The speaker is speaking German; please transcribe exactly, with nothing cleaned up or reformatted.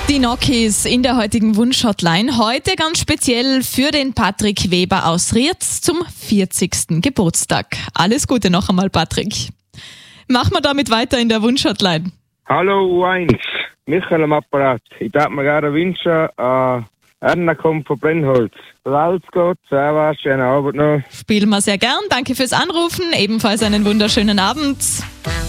Die Nokis in der heutigen Wunsch-Hotline. Heute ganz speziell für den Patrick Weber aus Rietz zum vierzigsten Geburtstag. Alles Gute noch einmal, Patrick. Machen wir damit weiter in der Wunsch-Hotline. Hallo U eins, Michael am Apparat. Ich darf mir gerne wünschen, äh, Erna kommt von Brennholz. Alles gut, servus, schönen Abend noch. Spielen wir sehr gern. Danke fürs Anrufen. Ebenfalls einen wunderschönen Abend.